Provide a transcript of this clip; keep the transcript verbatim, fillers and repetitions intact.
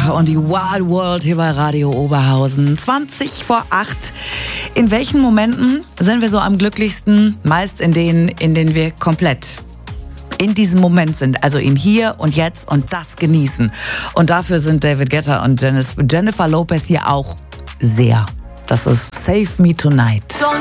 und die Wild World hier bei Radio Oberhausen. zwanzig vor acht. In welchen Momenten sind wir so am glücklichsten? Meist in denen, in denen wir komplett in diesem Moment sind, also im Hier und Jetzt und das genießen. Und dafür sind David Guetta und Jennifer Lopez hier auch sehr. Das ist Save Me Tonight.